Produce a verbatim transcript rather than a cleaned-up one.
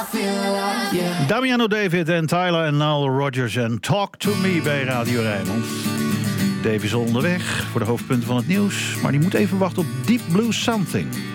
Damiano David en Tyler en Nile Rodgers en Talk to Me bij Radio Rijnmond. Dave is al onderweg voor de hoofdpunten van het nieuws, maar die moet even wachten op Deep Blue Something.